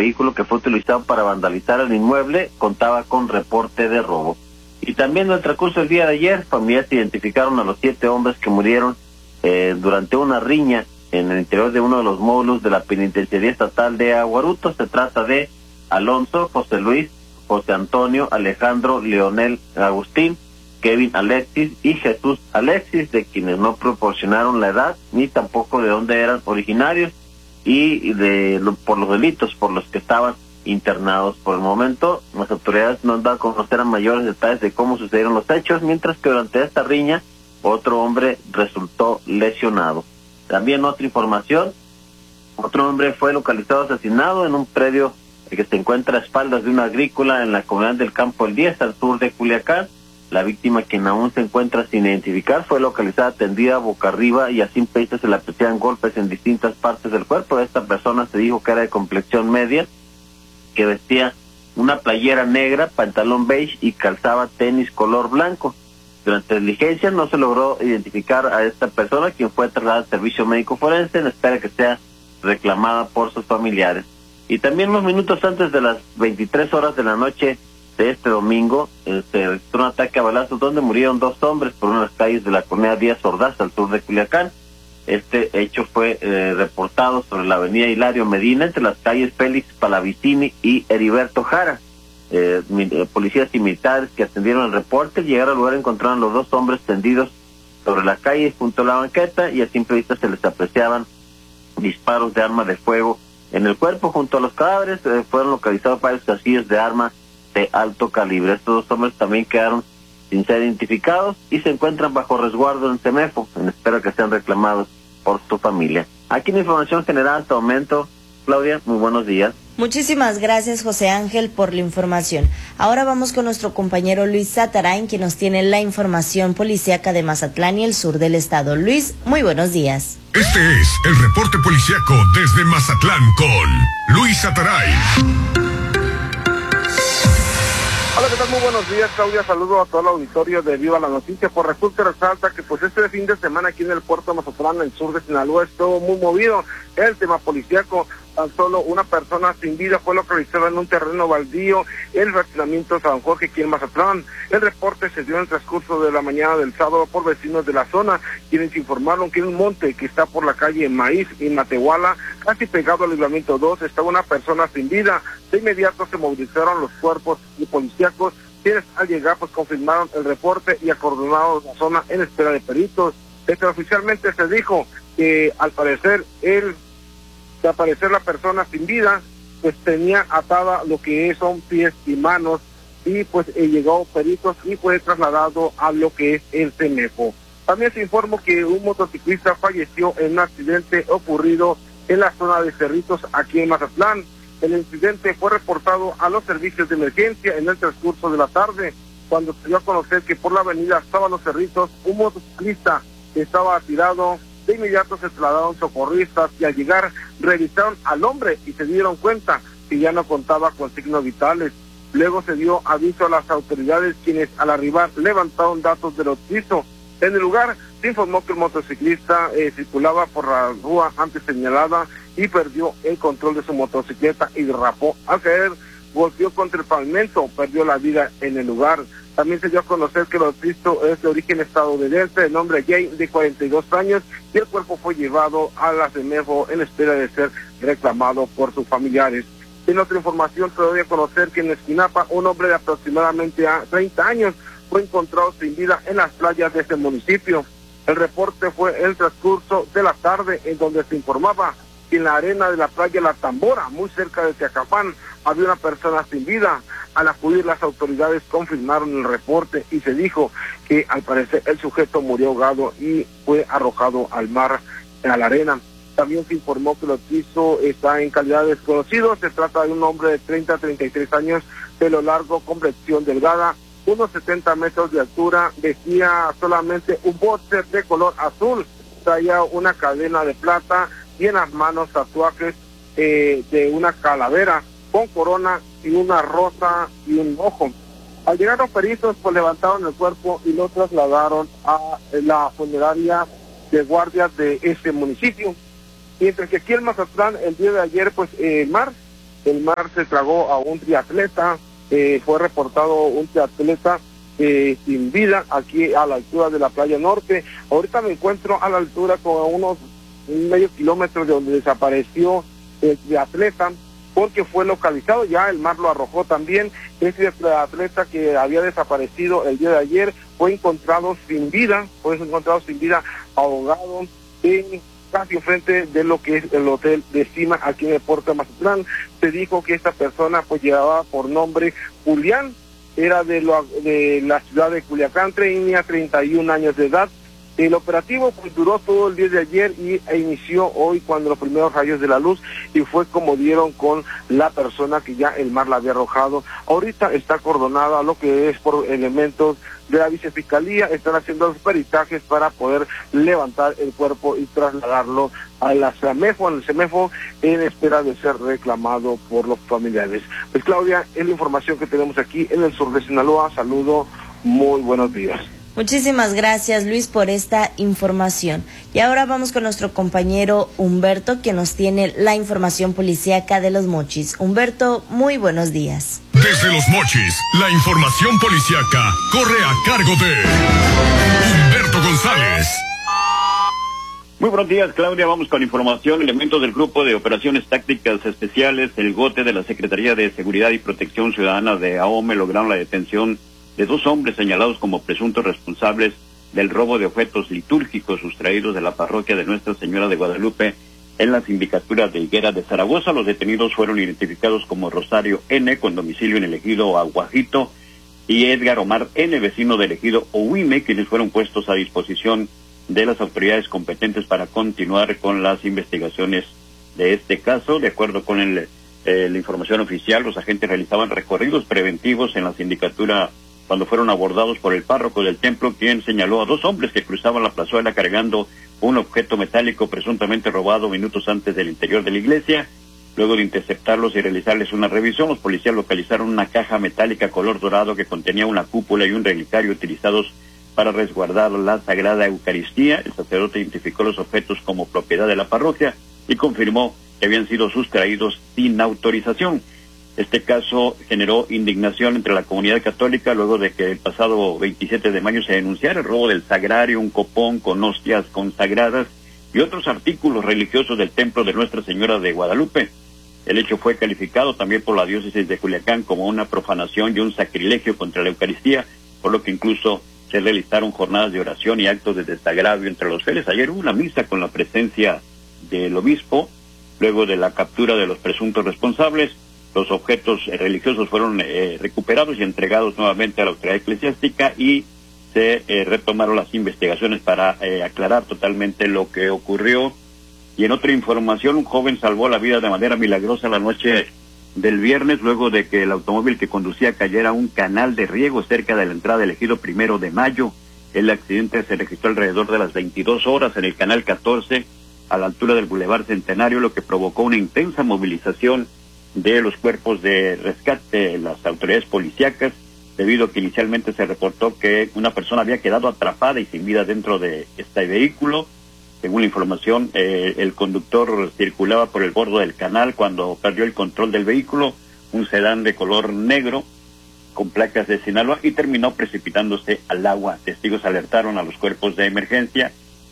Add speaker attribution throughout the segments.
Speaker 1: vehículo que fue utilizado para vandalizar el inmueble contaba con reporte de robo. Y también en el transcurso del día de ayer, familiares identificaron a los 7 hombres que murieron durante una riña en el interior de uno de los módulos de la Penitenciaría Estatal de Aguaruto. Se trata de Alonso, José Luis, José Antonio, Alejandro, Leonel, Agustín, Kevin Alexis y Jesús Alexis, de quienes no proporcionaron la edad ni tampoco de dónde eran originarios y por los delitos por los que estaban internados. Por el momento, las autoridades no han dado a conocer a mayores detalles de cómo sucedieron los hechos, mientras que durante esta riña otro hombre resultó lesionado. También otra información, otro hombre fue localizado asesinado en un predio que se encuentra a espaldas de una agrícola en la comunidad del Campo El 10, al sur de Culiacán. La víctima, quien aún se encuentra sin identificar, fue localizada tendida boca arriba y a simple vista se le apreciaban golpes en distintas partes del cuerpo. Esta persona se dijo que era de complexión media, que vestía una playera negra, pantalón beige y calzaba tenis color blanco. Durante la diligencia no se logró identificar a esta persona, quien fue trasladada al servicio médico forense en espera que sea reclamada por sus familiares. Y también unos minutos antes de las 23 horas de la noche de este domingo, se registró un ataque a balazos donde murieron 2 hombres por una de las calles de la colonia Díaz Ordaz, al sur de Culiacán. Este hecho fue reportado sobre la avenida Hilario Medina, entre las calles Félix Palavicini y Heriberto Jara. Policías y militares que atendieron el reporte llegaron al lugar y encontraron los 2 hombres tendidos sobre la calle junto a la banqueta, y a simple vista se les apreciaban disparos de arma de fuego en el cuerpo. Junto a los cadáveres fueron localizados varios casquillos de arma de alto calibre. Estos 2 hombres también quedaron sin ser identificados y se encuentran bajo resguardo en CEMEFO, en espera que sean reclamados por su familia. Aquí la información general hasta el momento. Claudia, muy buenos días.
Speaker 2: Muchísimas gracias, José Ángel, por la información. Ahora vamos con nuestro compañero Luis Satarain, quien nos tiene la información policíaca de Mazatlán y el sur del estado. Luis, muy buenos días.
Speaker 3: Este es el reporte policíaco desde Mazatlán con Luis Satarain.
Speaker 4: Hola, ¿qué tal? Muy buenos días, Claudia. Saludo a todo el auditorio de Viva la Noticia. Por resulta y resalta que pues este fin de semana aquí en el puerto de Mazatlán, en el sur de Sinaloa, estuvo muy movido el tema policíaco. Tan solo una persona sin vida fue localizada en un terreno baldío en el fraccionamiento San Jorge, aquí en Mazatlán. El reporte se dio en el transcurso de la mañana del sábado por vecinos de la zona, quienes informaron que en un monte que está por la calle Maíz y Matehuala, casi pegado al libramiento 2, estaba una persona sin vida. De inmediato se movilizaron los cuerpos y policíacos, quienes al llegar pues confirmaron el reporte y acordonaron la zona en espera de peritos. Oficialmente se dijo que al parecer la persona sin vida pues tenía atada lo que son pies y manos, y pues llegó peritos y fue trasladado a lo que es el CEMEFO. También se informó que un motociclista falleció en un accidente ocurrido en la zona de Cerritos, aquí en Mazatlán. El incidente fue reportado a los servicios de emergencia en el transcurso de la tarde, cuando se dio a conocer que por la avenida Sábalo Cerritos un motociclista estaba tirado. De inmediato se trasladaron socorristas y al llegar revisaron al hombre y se dieron cuenta que ya no contaba con signos vitales. Luego se dio aviso a las autoridades, quienes al arribar levantaron datos de lo que hizo. En el lugar se informó que el motociclista circulaba por la rúa antes señalada y perdió el control de su motocicleta y derrapó. Al caer, golpeó contra el pavimento, perdió la vida en el lugar. También se dio a conocer que el motociclista es de origen estadounidense, de nombre Jay, de 42 años, y el cuerpo fue llevado a la CEMEFO en espera de ser reclamado por sus familiares. En otra información se dio a conocer que en Esquinapa un hombre de aproximadamente 30 años fue encontrado sin vida en las playas de este municipio. El reporte fue en el transcurso de la tarde, en donde se informaba que en la arena de la playa La Tambora, muy cerca de Teacapán, había una persona sin vida. Al acudir las autoridades confirmaron el reporte y se dijo que al parecer el sujeto murió ahogado y fue arrojado al mar, a la arena. También se informó que lo que hizo está en calidad de desconocido. Se trata de un hombre de 30 a 33 años, pelo largo, complexión delgada, unos 70 metros de altura, vestía solamente un boxer de color azul, traía una cadena de plata y en las manos tatuajes de una calavera con corona y una rosa y un ojo. Al llegar los peritos, pues levantaron el cuerpo y lo trasladaron a la funeraria de guardias de ese municipio. Mientras que aquí en Mazatlán, el día de ayer, pues Mar el mar se tragó a un triatleta, fue reportado un triatleta sin vida aquí a la altura de la playa norte. Ahorita me encuentro a la altura con unos medio kilómetro de donde desapareció el triatleta, porque fue localizado, ya el mar lo arrojó también. Ese atleta que había desaparecido el día de ayer fue encontrado sin vida, ahogado en casi frente de lo que es el hotel de Cima aquí en el puerto de Mazatlán. Se dijo que esta persona pues llevaba por nombre Julián, era de la ciudad de Culiacán, tenía 31 años de edad. El operativo pues duró todo el día de ayer e inició hoy cuando los primeros rayos de la luz, y fue como dieron con la persona que ya el mar la había arrojado. Ahorita está acordonada lo que es por elementos de la vicefiscalía, están haciendo los peritajes para poder levantar el cuerpo y trasladarlo a la CEMEFO, en espera de ser reclamado por los familiares. Pues Claudia, es la información que tenemos aquí en el sur de Sinaloa. Saludo, muy buenos días.
Speaker 2: Muchísimas gracias, Luis, por esta información. Y ahora vamos con nuestro compañero Humberto, que nos tiene la información policíaca de Los Mochis. Humberto, muy buenos días.
Speaker 3: Desde Los Mochis, la información policíaca corre a cargo de Humberto González.
Speaker 5: Muy buenos días, Claudia. Vamos con información. Elementos del Grupo de Operaciones Tácticas Especiales, el GOTE de la Secretaría de Seguridad y Protección Ciudadana de AOME, lograron la detención de 2 hombres señalados como presuntos responsables del robo de objetos litúrgicos sustraídos de la parroquia de Nuestra Señora de Guadalupe en la sindicatura de Higuera de Zaragoza. Los detenidos fueron identificados como Rosario N., con domicilio en el ejido Aguajito, y Edgar Omar N., vecino del ejido Ohuime, quienes fueron puestos a disposición de las autoridades competentes para continuar con las investigaciones de este caso. De acuerdo con la información oficial, los agentes realizaban recorridos preventivos en la sindicatura cuando fueron abordados por el párroco del templo, quien señaló a 2 hombres que cruzaban la plazuela cargando un objeto metálico presuntamente robado minutos antes del interior de la iglesia. Luego de interceptarlos y realizarles una revisión, los policías localizaron una caja metálica color dorado que contenía una cúpula y un relicario utilizados para resguardar la Sagrada Eucaristía. El sacerdote identificó los objetos como propiedad de la parroquia y confirmó que habían sido sustraídos sin autorización. Este caso generó indignación entre la comunidad católica luego de que el pasado 27 de mayo se denunciara el robo del sagrario, un copón con hostias consagradas y otros artículos religiosos del templo de Nuestra Señora de Guadalupe. El hecho fue calificado también por la diócesis de Culiacán como una profanación y un sacrilegio contra la Eucaristía, por lo que incluso se realizaron jornadas de oración y actos de desagravio entre los fieles. Ayer hubo una misa con la presencia del obispo. Luego de la captura de los presuntos responsables, los objetos religiosos fueron recuperados y entregados nuevamente a la autoridad eclesiástica, y se retomaron las investigaciones para aclarar totalmente lo que ocurrió. Y en otra información, un joven salvó la vida de manera milagrosa la noche del viernes luego de que el automóvil que conducía cayera a un canal de riego cerca de la entrada del ejido 1 de Mayo. El accidente se registró alrededor de las 22 horas en el canal 14, a la altura del Boulevard Centenario, lo que provocó una intensa movilización de los cuerpos de rescate de las autoridades policíacas, debido a que inicialmente se reportó que una persona había quedado atrapada y sin vida dentro de este vehículo. Según la información, el conductor circulaba por el borde del canal cuando perdió el control del vehículo, un sedán de color negro con placas de Sinaloa, y terminó precipitándose al agua. Testigos alertaron a los cuerpos de emergencia,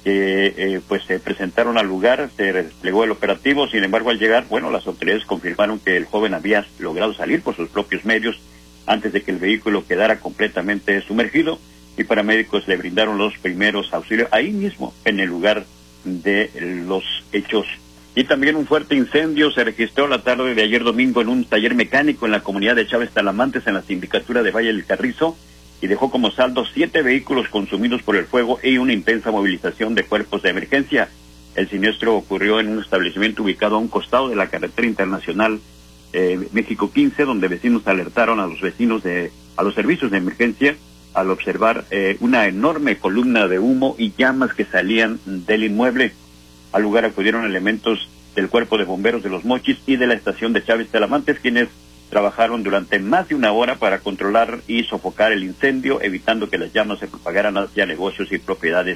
Speaker 5: que pues se presentaron al lugar, se desplegó el operativo. Sin embargo, al llegar, las autoridades confirmaron que el joven había logrado salir por sus propios medios antes de que el vehículo quedara completamente sumergido, y paramédicos le brindaron los primeros auxilios ahí mismo, en el lugar de los hechos. Y también un fuerte incendio se registró la tarde de ayer domingo en un taller mecánico en la comunidad de Chávez Talamantes, en la sindicatura de Valle del Carrizo, y dejó como saldo 7 vehículos consumidos por el fuego y una intensa movilización de cuerpos de emergencia. El siniestro ocurrió en un establecimiento ubicado a un costado de la carretera internacional México 15, donde vecinos alertaron a los servicios de emergencia al observar una enorme columna de humo y llamas que salían del inmueble. Al lugar acudieron elementos del Cuerpo de Bomberos de Los Mochis y de la estación de Chávez Talamantes, quienes trabajaron durante más de una hora para controlar y sofocar el incendio, evitando que las llamas se propagaran hacia negocios y propiedades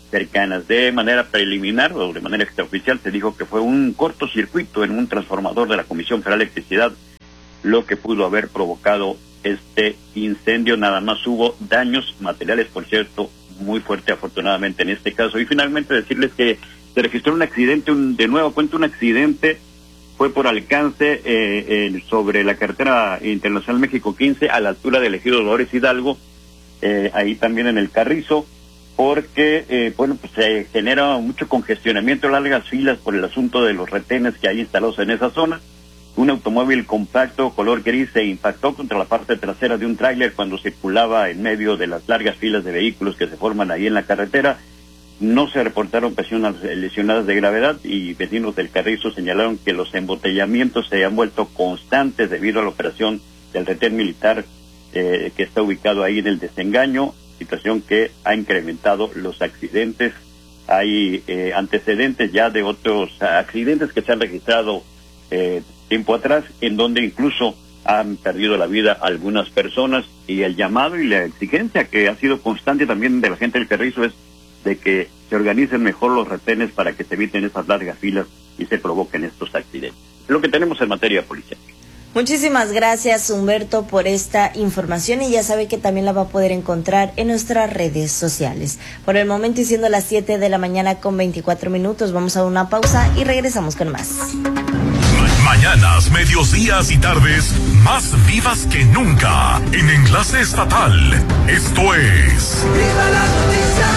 Speaker 5: cercanas. De manera preliminar o de manera extraoficial se dijo que fue un cortocircuito en un transformador de la Comisión Federal de Electricidad lo que pudo haber provocado este incendio. Nada más hubo daños materiales, por cierto, muy fuerte afortunadamente en este caso. Y finalmente decirles que se registró un accidente, un accidente, fue por alcance sobre la carretera internacional México 15 a la altura del ejido Dolores Hidalgo, ahí también en el Carrizo, porque pues se genera mucho congestionamiento, largas filas por el asunto de los retenes que hay instalados en esa zona. Un automóvil compacto color gris se impactó contra la parte trasera de un tráiler cuando circulaba en medio de las largas filas de vehículos que se forman ahí en la carretera. No se reportaron personas lesionadas de gravedad y vecinos del Carrizo señalaron que los embotellamientos se han vuelto constantes debido a la operación del retén militar que está ubicado ahí en el Desengaño, situación que ha incrementado los accidentes. Hay antecedentes ya de otros accidentes que se han registrado tiempo atrás, en donde incluso han perdido la vida algunas personas, y el llamado y la exigencia que ha sido constante también de la gente del Carrizo es de que se organicen mejor los retenes para que se eviten esas largas filas y se provoquen estos accidentes. Es lo que tenemos en materia policial.
Speaker 2: Muchísimas gracias, Humberto, por esta información, y ya sabe que también la va a poder encontrar en nuestras redes sociales. Por el momento, y siendo las 7 de la mañana con 24 minutos, vamos a una pausa y regresamos con más.
Speaker 3: Mañanas, mediodías y tardes más vivas que nunca en Enlace Estatal. Esto es ¡Viva la noticia!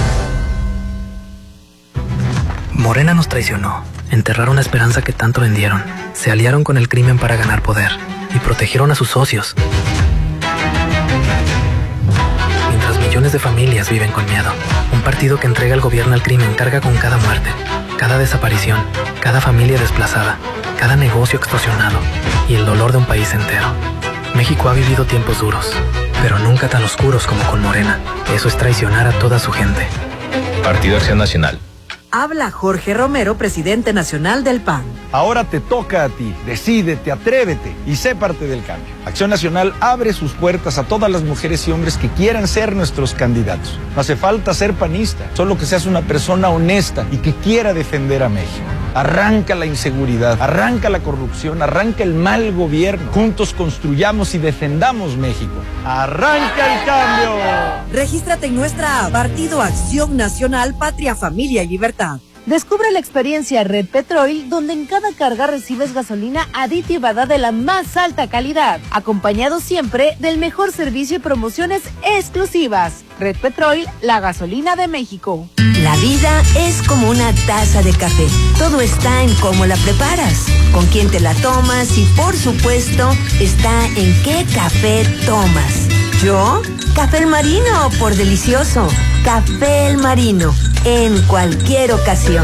Speaker 6: Morena nos traicionó. Enterraron la esperanza que tanto vendieron. Se aliaron con el crimen para ganar poder y protegieron a sus socios. Mientras millones de familias viven con miedo, un partido que entrega el gobierno al crimen carga con cada muerte, cada desaparición, cada familia desplazada, cada negocio extorsionado y el dolor de un país entero. México ha vivido tiempos duros, pero nunca tan oscuros como con Morena. Eso es traicionar a toda su gente.
Speaker 7: Partido Acción Nacional.
Speaker 8: Habla Jorge Romero, presidente nacional del PAN.
Speaker 9: Ahora te toca a ti. Decídete, atrévete y sé parte del cambio. Acción Nacional abre sus puertas a todas las mujeres y hombres que quieran ser nuestros candidatos. No hace falta ser panista, solo que seas una persona honesta y que quiera defender a México. Arranca la inseguridad, arranca la corrupción, arranca el mal gobierno. Juntos construyamos y defendamos México. ¡Arranca el cambio!
Speaker 8: Regístrate en nuestra app Partido Acción Nacional, Patria, Familia y Libertad.
Speaker 10: Descubre la experiencia Red Petrol, donde en cada carga recibes gasolina aditivada de la más alta calidad, acompañado siempre del mejor servicio y promociones exclusivas. Red Petrol, la gasolina de México.
Speaker 11: La vida es como una taza de café. Todo está en cómo la preparas, con quién te la tomas y, por supuesto, está en qué café tomas. ¿Yo? Café El Marino, por delicioso. Café El Marino, en cualquier ocasión.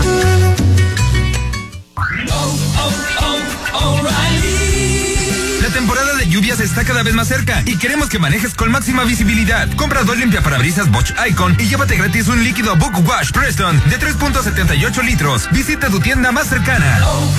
Speaker 12: La temporada de lluvias está cada vez más cerca y queremos que manejes con máxima visibilidad. Compra 2 limpiaparabrisas Bosch Icon y llévate gratis un líquido Book Wash Preston de 3.78 litros. Visita tu tienda más cercana.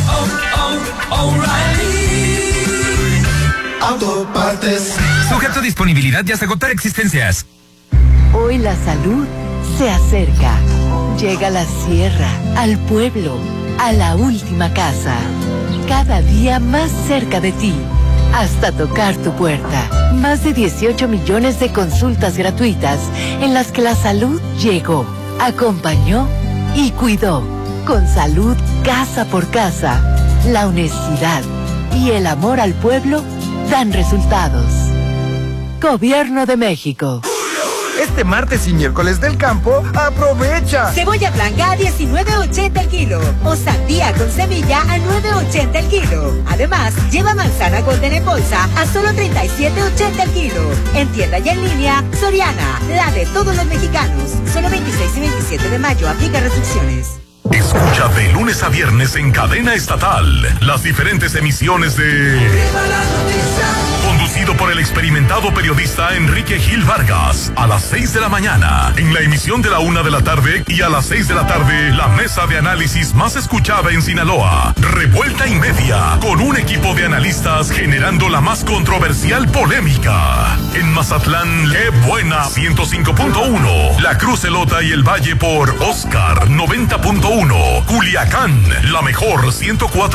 Speaker 13: Autopartes.
Speaker 12: Sujeto a disponibilidad y hasta agotar existencias.
Speaker 10: Hoy la salud se acerca. Llega a la sierra, al pueblo, a la última casa. Cada día más cerca de ti, hasta tocar tu puerta. Más de 18 millones de consultas gratuitas en las que la salud llegó, acompañó y cuidó. Con salud casa por casa, la honestidad y el amor al pueblo dan resultados. Gobierno de México.
Speaker 9: Este martes y miércoles del campo, aprovecha.
Speaker 8: Cebolla blanca a 19.80 el kilo. O sandía con semilla a 9.80 el kilo. Además, lleva manzana golden en bolsa a solo 37.80 el kilo. En tienda y en línea, Soriana, la de todos los mexicanos. Solo 26 y 27 de mayo, aplica restricciones.
Speaker 3: Escucha de lunes a viernes en cadena estatal las diferentes emisiones de...
Speaker 13: ¡Viva la noticia!
Speaker 3: conducido por el experimentado periodista Enrique Gil Vargas, a las 6 de la mañana, en la emisión de la 1 de la tarde, y a las 6 de la tarde, la mesa de análisis más escuchada en Sinaloa, Revuelta y Media, con un equipo de analistas generando la más controversial polémica. En Mazatlán, qué buena 105.1, La Cruz, Elota y el Valle por Oscar 90.1, Culiacán, la mejor 104.